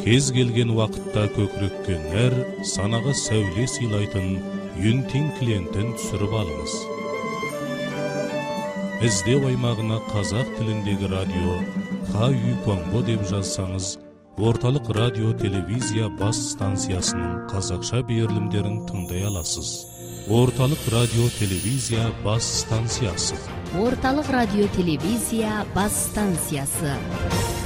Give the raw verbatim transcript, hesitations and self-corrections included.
кез келген уақытта көкірекке нәр, санаға сәуле сыйлайтын Юнтин клиентін түсіріп алыңыз. Іздеу аймағына қазақ тіліндегі радио Ха-Үй Конго деп жазсаңыз, орталық радио телевизия бас станциясының қазақша берілімдерін тыңдай аласыз. Орталық радио телевизия бас станциясы. Орталық радио телевизия бас станциясы.